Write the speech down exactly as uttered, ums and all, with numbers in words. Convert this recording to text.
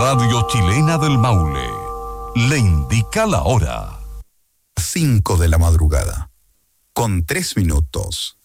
Radio Chilena del Maule le indica la hora. Cinco de la madrugada, con tres minutos.